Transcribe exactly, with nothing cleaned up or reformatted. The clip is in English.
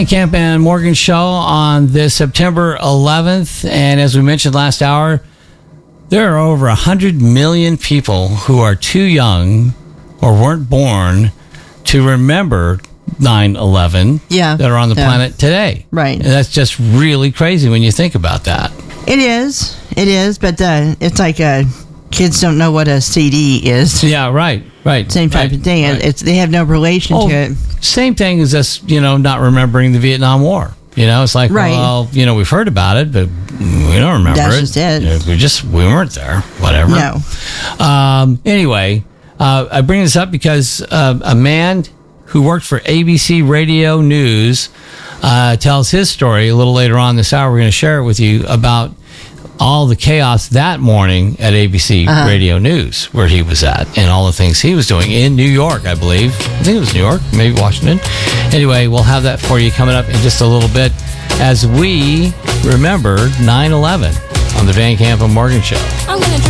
Camp and Morgan show on this September eleventh. And as we mentioned last hour, there are over one hundred million people who are too young or weren't born to remember nine eleven yeah, that are on the yeah. planet today. Right. And that's just really crazy when you think about that. It is. It is. But uh, it's like uh, kids don't know what a C D is. Yeah, right. Right. Same type right, of thing. right. It's They have no relation Oh, to it. Same thing as us, you know, not remembering the Vietnam War. You know, it's like, Right. well, you know, we've heard about it, but we don't remember That's it. just it. You know, we just, we weren't there. Whatever. No. Um, anyway, uh, I bring this up because uh, a man who worked for A B C Radio News uh, tells his story a little later on this hour. We're going to share it with you about all the chaos that morning at A B C Uh-huh. Radio News, where he was at, and all the things he was doing in New York, I believe. I think it was New York, maybe Washington. Anyway, we'll have that for you coming up in just a little bit as we remember nine eleven on the Van Camp and Morgan Show. I'm gonna